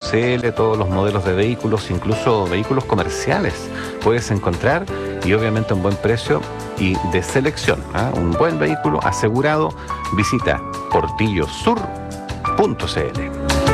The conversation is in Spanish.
todos los modelos de vehículos, incluso vehículos comerciales, puedes encontrar, y obviamente a un buen precio y de selección, ¿ah? Un buen vehículo asegurado. Visita portillosur.cl.